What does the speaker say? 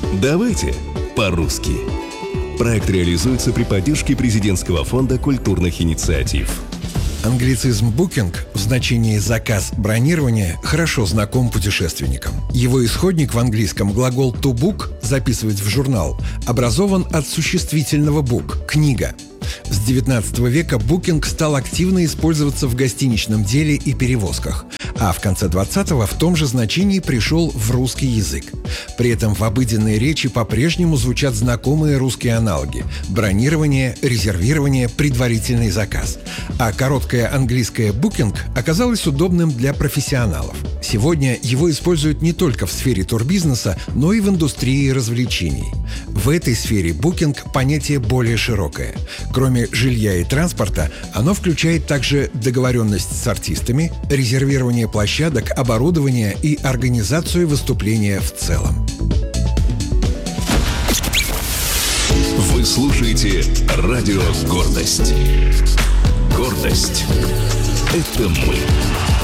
Давайте по-русски. Проект реализуется при поддержке Президентского фонда культурных инициатив. Англицизм «booking» в значении «заказ, бронирование» хорошо знаком путешественникам. Его исходник в английском глагол «to book» – «записывать в журнал» образован от существительного book – «книга». С XIX века букинг стал активно использоваться в гостиничном деле и перевозках, а в конце XX в том же значении пришел в русский язык. При этом в обыденной речи по-прежнему звучат знакомые русские аналоги – бронирование, резервирование, предварительный заказ. А короткое английское «букинг» оказалось удобным для профессионалов. Сегодня его используют не только в сфере турбизнеса, но и в индустрии развлечений. В этой сфере букинг – понятие более широкое. Кроме жилья и транспорта, оно включает также договоренность с артистами, резервирование площадок, оборудование и организацию выступления в целом. Вы слушаете радио «Гордость». Гордость – это мы.